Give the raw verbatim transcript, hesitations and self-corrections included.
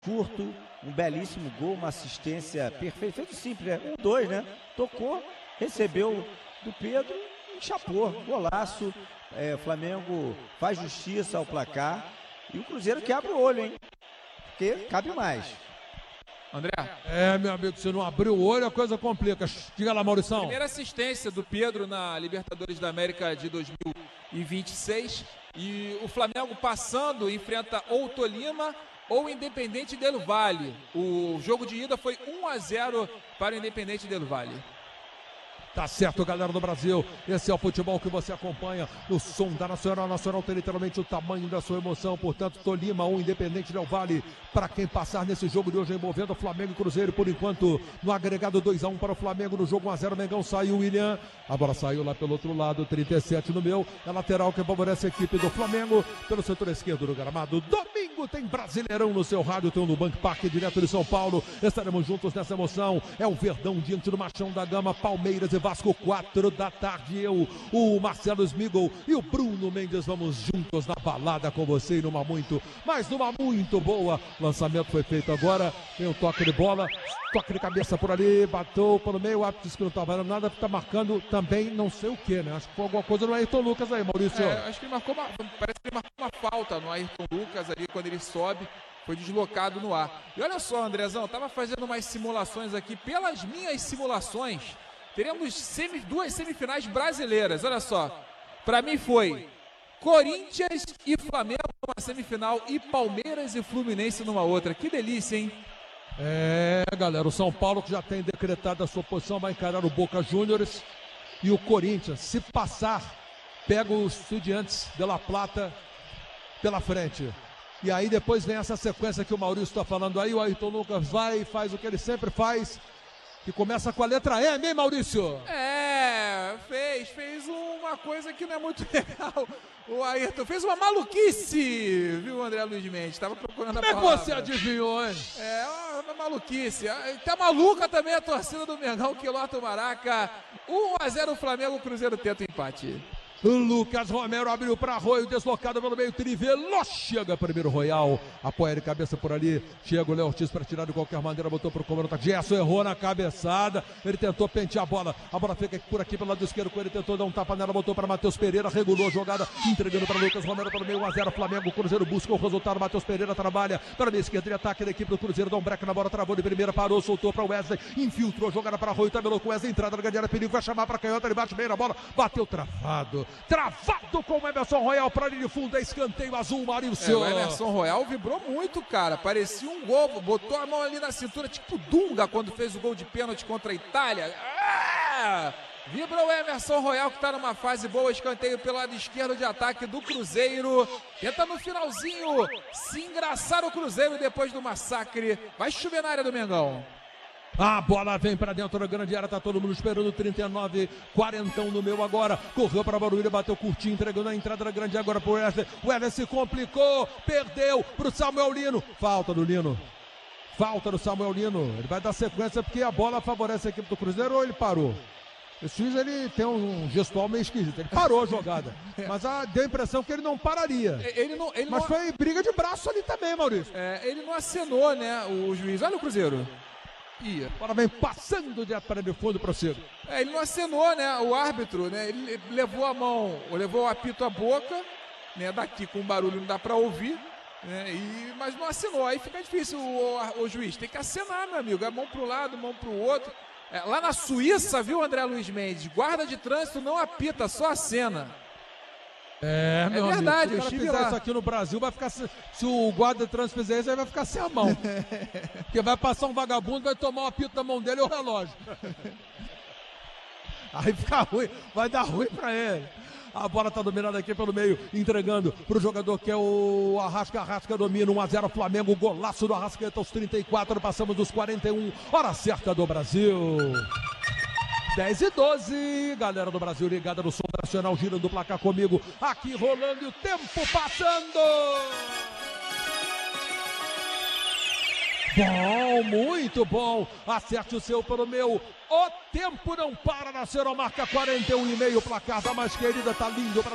curto, um belíssimo gol, uma assistência perfeita, feito simples, né? Um, dois, né? Tocou, recebeu do Pedro e chapou, golaço. É, o Flamengo faz justiça ao placar e o Cruzeiro que abre o olho, hein? Porque cabe mais. André? É, meu amigo, se não abrir o olho a coisa complica. Diga lá, Maurição. Primeira assistência do Pedro na Libertadores da América de dois mil e vinte e seis. E o Flamengo passando enfrenta ou Tolima ou Independente Del Valle. O jogo de ida foi um a zero para o Independente Del Valle. Tá certo, galera do Brasil. Esse é o futebol que você acompanha. O som da Nacional. Nacional tem literalmente o tamanho da sua emoção. Portanto, Tolima ou Independente Del Valle. Para quem passar nesse jogo de hoje envolvendo Flamengo e Cruzeiro. Por enquanto, no agregado dois a um para o Flamengo. No jogo um a zero, Mengão saiu o William. A bola saiu lá pelo outro lado. trinta e sete no meu. É lateral que favorece a equipe do Flamengo. Pelo setor esquerdo do gramado. Domingo tem Brasileirão no seu rádio. Tem o Nubank Parque direto de São Paulo. Estaremos juntos nessa emoção. É o Verdão diante do Machão da Gama. Palmeiras e Vasco, quatro da tarde. Eu, o Marcelo Smigol e o Bruno Mendes vamos juntos na balada com você e numa muito, mas numa muito boa. Lançamento foi feito agora. Tem um toque de bola, toque de cabeça por ali, bateu pelo meio. O árbitro disse que não estava vendo nada, está marcando também não sei o que, né? Acho que foi alguma coisa no Ayrton Lucas aí, Maurício. É, acho que ele marcou uma, parece que ele marcou uma falta no Ayrton Lucas ali quando ele sobe. Foi deslocado no ar. E olha só, Andrezão, tava fazendo umas simulações aqui. Pelas minhas simulações, teremos semi, duas semifinais brasileiras. Olha só, para mim foi Corinthians e Flamengo numa semifinal e Palmeiras e Fluminense numa outra. Que delícia, hein? É, galera, o São Paulo que já tem decretado a sua posição vai encarar o Boca Juniors e o Corinthians, se passar, pega os Estudiantes de La Plata pela frente. E aí depois vem essa sequência que o Maurício está falando aí, o Ayrton Lucas vai e faz o que ele sempre faz, que começa com a letra M, hein, Maurício? É, fez, fez uma coisa que não é muito legal. O Ayrton fez uma maluquice, viu, André Luiz Mendes? Tava procurando a palavra. Como é que você adivinhou, hein? É, uma maluquice. Tá maluca também a torcida do Mengão, que lota o Maraca. um a zero Flamengo, Cruzeiro tenta o empate. Lucas Romero abriu para Arroio, deslocado pelo meio, Trivelo, chega primeiro Royal, apoia de cabeça por ali, chega o Léo Ortiz para tirar de qualquer maneira, botou para o comando, Gerson errou na cabeçada, ele tentou pentear a bola, a bola fica por aqui pelo lado esquerdo, ele tentou dar um tapa nela, botou para Matheus Pereira, regulou a jogada, entregando para Lucas Romero pelo meio, um a zero Flamengo, o Cruzeiro busca o resultado, Matheus Pereira trabalha para a esquerda de ataque da equipe do Cruzeiro, dá um break na bola, travou de primeira, parou, soltou para Wesley, infiltrou a jogada para Arroio, tabelou com Wesley, entrada na ganhada, perigo, vai chamar para canhota, ele bate bem na bola, bateu travado, travado com o Emerson Royal para linha de fundo, é escanteio azul, Marilson. É, o Emerson Royal vibrou muito, cara, parecia um gol, botou a mão ali na cintura, tipo Dunga quando fez o gol de pênalti contra a Itália. Ah! Vibra o Emerson Royal que tá numa fase boa, escanteio pelo lado esquerdo de ataque do Cruzeiro, tenta no finalzinho se engraçar o Cruzeiro depois do massacre, vai chover na área do Mengão. A bola vem para dentro da grande área, tá todo mundo esperando, trinta e nove, quarenta no meu agora, correu para Barueri, bateu curtinho, entregou na entrada da grande agora pro Wesley, o Wesley se complicou, perdeu pro Samuel Lino, falta do Lino, falta do Samuel Lino, ele vai dar sequência porque a bola favorece a equipe do Cruzeiro ou ele parou? Esse juiz, ele tem um gestual meio esquisito, ele parou a jogada, mas a, deu a impressão que ele não pararia, ele não, ele mas não... foi briga de braço ali também, Maurício. É, ele não acenou, né, o juiz, olha o Cruzeiro. Ia. Agora vem passando direto para de fundo para o Ciro. É, ele não acenou, né? O árbitro, né? Ele levou a mão, levou o apito à boca, né? Daqui com barulho não dá para ouvir, né? E, mas não acenou. Aí fica difícil o, o, o juiz. Tem que acenar, meu amigo. É mão para um lado, mão para o outro. É, lá na Suíça, viu, André Luiz Mendes? Guarda de trânsito não apita, só acena. É, meu é verdade, amigo, se o cara fizer isso aqui no Brasil, vai ficar, se, se o guarda de trânsito fizer isso, aí vai ficar sem a mão. Porque vai passar um vagabundo, vai tomar o apito da mão dele e o relógio. Aí fica ruim, vai dar ruim pra ele. A bola está dominada aqui pelo meio, entregando para o jogador que é o Arrasca. Arrasca domina, um a zero Flamengo, golaço do Arrascaeta aos trinta e quatro, passamos dos quarenta e um, hora certa do Brasil. dez e doze, galera do Brasil ligada no som nacional, girando o placar comigo, aqui rolando e o tempo passando. Bom, muito bom, acerte o seu pelo meu, o tempo não para, Nacional marca quarenta e um e meio, placar da mais querida, tá lindo pra